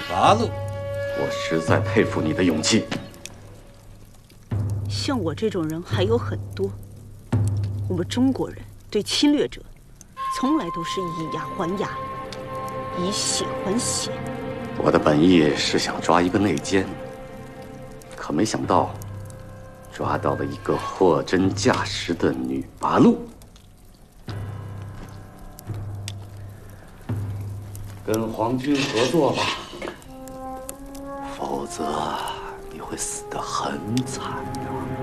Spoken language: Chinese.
八路， 我实在佩服你的勇气。 像我这种人还有很多。我们中国人对侵略者，从来都是以牙还牙，以血还血。 我的本意是想抓一个内奸，可没想到抓到了一个货真价实的女八路。跟皇军合作吧，否则你会死得很惨的。